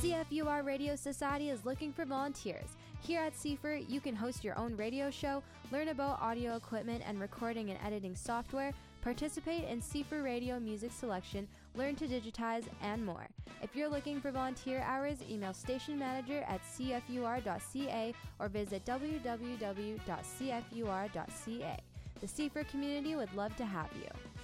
CFUR Radio Society is looking for volunteers. Here at CFUR, you can host your own radio show, learn about audio equipment and recording and editing software, participate in CFUR radio music selection, learn to digitize, and more. If you're looking for volunteer hours, email station manager at cfur.ca or visit www.cfur.ca. The CFUR community would love to have you.